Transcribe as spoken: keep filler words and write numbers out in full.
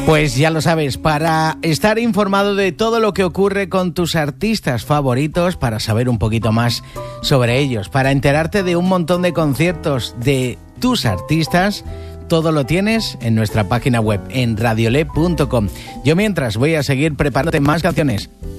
Pues ya lo sabes, para estar informado de todo lo que ocurre con tus artistas favoritos, para saber un poquito más sobre ellos, para enterarte de un montón de conciertos de tus artistas, todo lo tienes en nuestra página web, en radiolé punto com. Yo mientras voy a seguir preparándote más canciones.